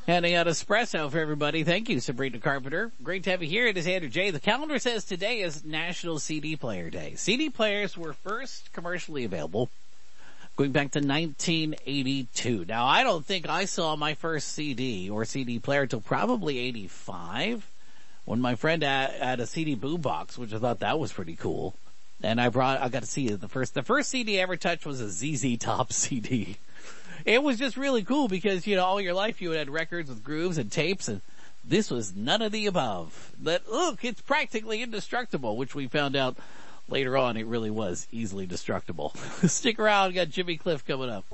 Handing out espresso for everybody. Thank you, Sabrina Carpenter. Great to have you here. It is Andrew J. The calendar says today is National CD Player Day. CD players were first commercially available going back to 1982. Now, I don't think I saw my first CD or CD player until probably 85 when my friend had a CD boombox, which I thought that was pretty cool. And I got to see the first CD I ever touched was a ZZ Top CD. It was just really cool because, all your life you had records with grooves and tapes, and this was none of the above. But look, it's practically indestructible, which we found out later on it really was easily destructible. Stick around, we got Jimmy Cliff coming up.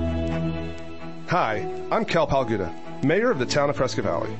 Hi, I'm Cal Palguda, Mayor of the town of Prescott Valley.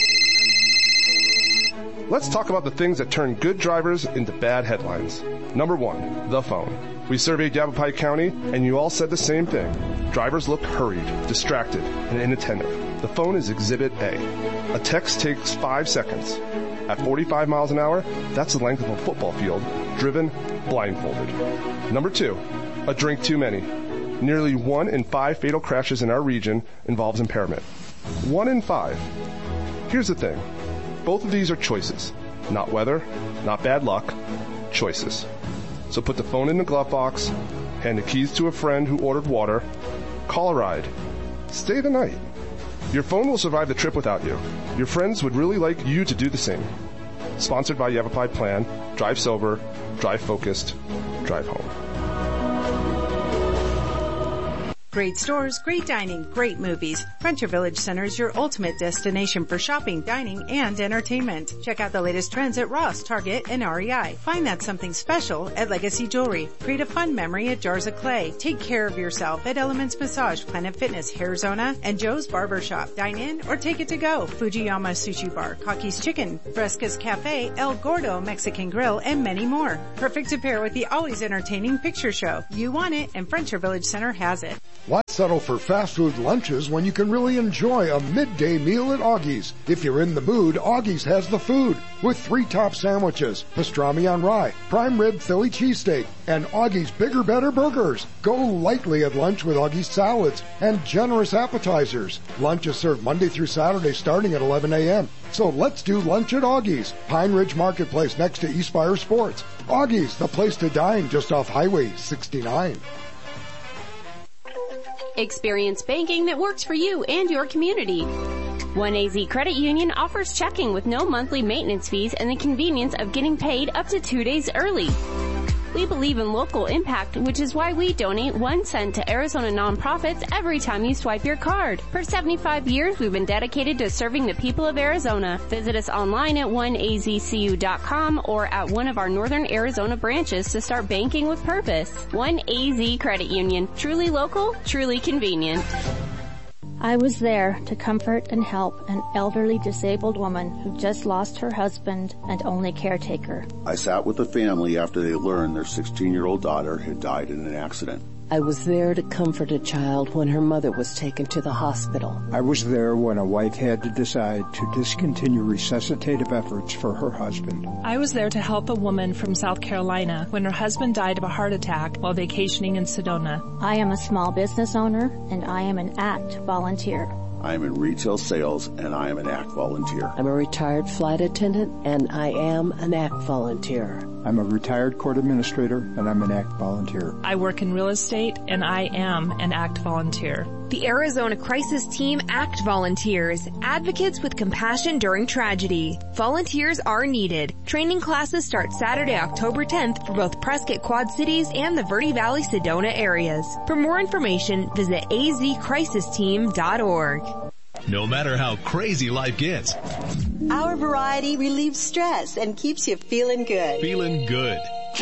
Let's talk about the things that turn good drivers into bad headlines. Number 1, the phone. We surveyed Yavapai County, and you all said the same thing. Drivers look hurried, distracted, and inattentive. The phone is Exhibit A. A text takes 5 seconds. At 45 miles an hour, that's the length of a football field, driven blindfolded. Number 2, a drink too many. Nearly 1 in 5 fatal crashes in our region involves impairment. 1 in 5. Here's the thing. Both of these are choices. Not weather, not bad luck, choices. So put the phone in the glove box, hand the keys to a friend who ordered water, call a ride, stay the night. Your phone will survive the trip without you. Your friends would really like you to do the same. Sponsored by Yavapai Plan, drive sober, drive focused, drive home. Great stores, great dining, great movies. Frontier Village Center is your ultimate destination for shopping, dining, and entertainment. Check out the latest trends at Ross, Target, and REI. Find that something special at Legacy Jewelry. Create a fun memory at Jars of Clay. Take care of yourself at Elements Massage, Planet Fitness, Hairzona, and Joe's Barbershop. Dine in or take it to go. Fujiyama Sushi Bar, Kaki's Chicken, Fresca's Cafe, El Gordo Mexican Grill, and many more. Perfect to pair with the always entertaining picture show. You want it, and Frontier Village Center has it. Why settle for fast food lunches when you can really enjoy a midday meal at Augie's? If you're in the mood, Augie's has the food with 3 top sandwiches, pastrami on rye, prime rib Philly cheesesteak, and Augie's Bigger Better burgers. Go lightly at lunch with Augie's salads and generous appetizers. Lunch is served Monday through Saturday starting at 11 a.m. So let's do lunch at Augie's, Pine Ridge Marketplace next to Eastspire Sports. Augie's, the place to dine just off Highway 69. Experience banking that works for you and your community. 1AZ Credit Union offers checking with no monthly maintenance fees and the convenience of getting paid up to 2 days early. We believe in local impact, which is why we donate 1 cent to Arizona nonprofits every time you swipe your card. For 75 years, we've been dedicated to serving the people of Arizona. Visit us online at 1azcu.com or at one of our Northern Arizona branches to start banking with purpose. 1AZ Credit Union. Truly local, truly convenient. I was there to comfort and help an elderly disabled woman who just lost her husband and only caretaker. I sat with the family after they learned their 16-year-old daughter had died in an accident. I was there to comfort a child when her mother was taken to the hospital. I was there when a wife had to decide to discontinue resuscitative efforts for her husband. I was there to help a woman from South Carolina when her husband died of a heart attack while vacationing in Sedona. I am a small business owner and I am an ACT volunteer. I am in retail sales and I am an ACT volunteer. I'm a retired flight attendant and I am an ACT volunteer. I'm a retired court administrator and I'm an ACT volunteer. I work in real estate and I am an ACT volunteer. The Arizona Crisis Team ACT volunteers, advocates with compassion during tragedy. Volunteers are needed. Training classes start Saturday, October 10th for both Prescott Quad Cities and the Verde Valley Sedona areas. For more information, visit azcrisisteam.org. No matter how crazy life gets, our variety relieves stress and keeps you feeling good. Feeling good.